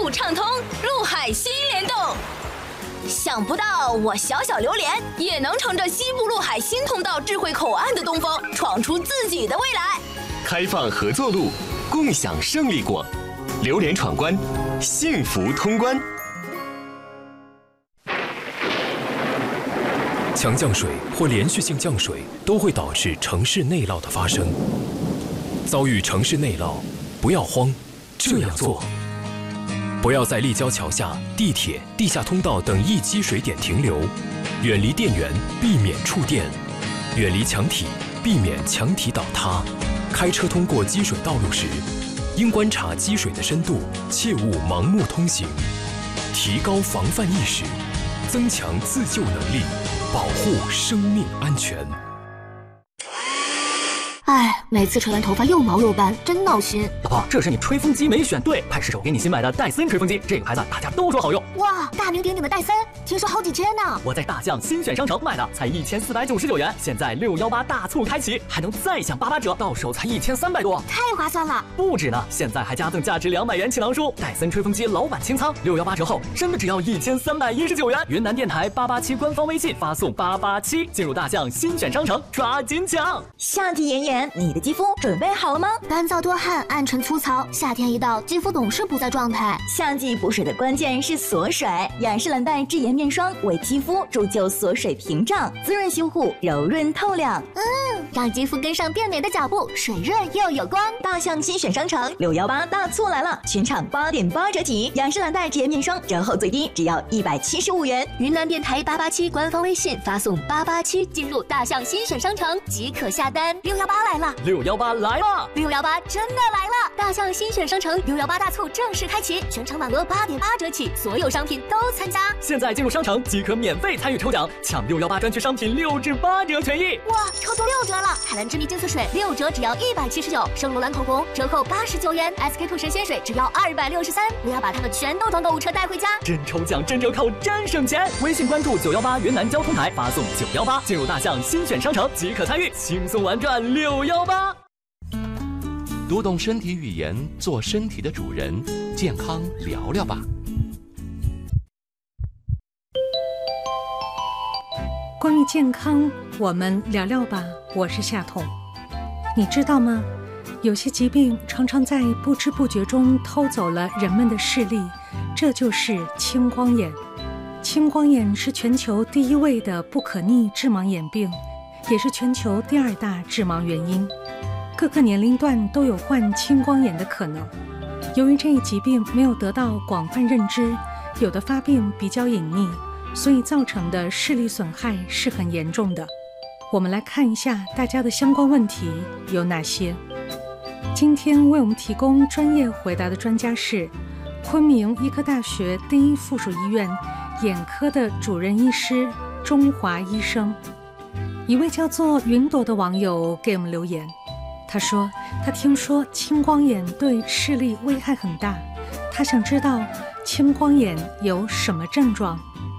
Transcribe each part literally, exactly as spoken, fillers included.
路畅通，陆海新联动。想不到我小小榴莲也能乘着西部陆海新通道智慧口岸的东风，闯出自己的未来。 开放合作路，共享胜利果。榴莲闯关，幸福通关。 强降水或连续性降水都会导致城市内涝的发生。遭遇城市内涝，不要慌，这样做：不要在立交桥下、地铁、地下通道等易积水点停留，远离电源，避免触电；远离墙体，避免墙体倒塌。开车通过积水道路时，应观察积水的深度，切勿盲目通行。提高防范意识，增强自救能力。保护生命安全。 哎，每次吹完头发又毛又干，真闹心。 老婆，这是你吹风机没选对，派失手给你新买的戴森吹风机，这个牌子大家都说好用。 哇，大名鼎鼎的戴森，听说好几千呢。 我在大象新选商城买的，才一千四百九十九元，现在六幺八大促开启，还能再享八八折，到手才一千三百多， 太划算了。 不止呢，现在还加赠价值两百元气囊书，戴森吹风机老板清仓，六幺八折后真的只要一千三百一十九元。云南电台八八七官方微信发送八八七，进入大象新选商城，抓紧抢。 夏季炎炎，你的肌肤准备好了吗？ 干燥多汗，暗沉粗糙，夏天一到，肌肤总是不在状态。 夏季补水的关键是锁水，雅诗兰黛智颜面霜为肌肤铸就锁水屏障，滋润修护，柔润透亮。 嗯，让肌肤跟上变美的脚步，水润又有光。 大象新选商城六幺八大促来了，全场八点八折起，雅诗兰黛智颜面霜折后最低只要一百七十五元。 云南电台八八七官方微信发送八八七进入大象新选商城即可下单。六幺八来了， 六幺八来了， 六幺八真的来了！大象新选商城六幺八大促正式开启，全场满额八点八折起，所有商品都参加。 现在进入商城即可免费参与抽奖，抢六幺八专区商品六至八折权益。 哇，抽中六折了！海蓝之谜净色水六折只要一百七十九，圣罗兰口红折扣八十九元 ，S K two 神仙水只要二百六十三。我要把它们全都从购物车带回家。 真抽奖，真折扣，真省钱！微信关注九幺八云南交通台，发送九幺八进入大象新选商城即可参与，轻松玩转六幺八。 读懂身体语言，做身体的主人，健康聊聊吧。 关于健康，我们聊聊吧。我是夏彤。你知道吗？有些疾病常常在不知不觉中偷走了人们的视力，这就是青光眼。青光眼是全球第一位的不可逆致盲眼病，也是全球第二大致盲原因。各个年龄段都有患青光眼的可能。由于这一疾病没有得到广泛认知，有的发病比较隐匿，所以造成的视力损害是很严重的。我们来看一下大家的相关问题有哪些。今天为我们提供专业回答的专家是昆明医科大学第一附属医院眼科的主任医师钟华医生。一位叫做云朵的网友给我们留言，他说他听说青光眼对视力危害很大，他想知道青光眼有什么症状。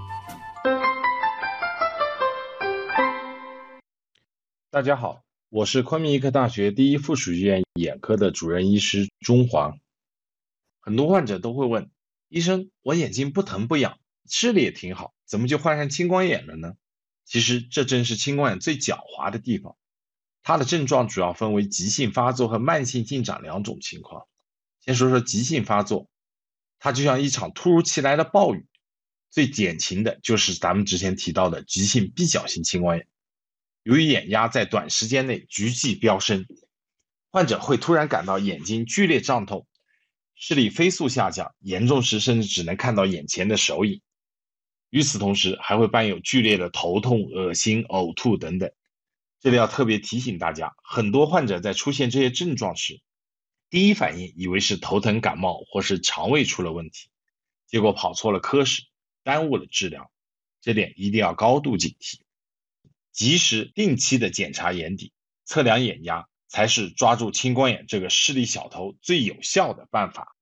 大家好，我是昆明医科大学第一附属医院眼科的主任医师钟华。很多患者都会问，医生，我眼睛不疼不痒，视力也挺好，怎么就患上青光眼了呢？其实这正是青光眼最狡猾的地方。它的症状主要分为急性发作和慢性进展两种情况。先说说急性发作，它就像一场突如其来的暴雨，最典型的就是咱们之前提到的急性闭角性青光眼。由于眼压在短时间内急剧飙升，患者会突然感到眼睛剧烈胀痛，视力飞速下降，严重时甚至只能看到眼前的手影。与此同时，还会伴有剧烈的头痛、恶心、呕吐等等。这里要特别提醒大家，很多患者在出现这些症状时，第一反应以为是头疼感冒或是肠胃出了问题，结果跑错了科室，耽误了治疗，这点一定要高度警惕。及时定期的检查眼底，测量眼压，才是抓住青光眼这个视力小偷最有效的办法。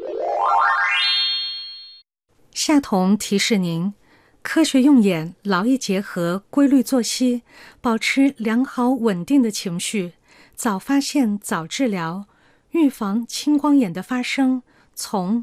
夏彤提示您，科学用眼，劳逸结合，规律作息，保持良好稳定的情绪，早发现早治疗，预防青光眼的发生，从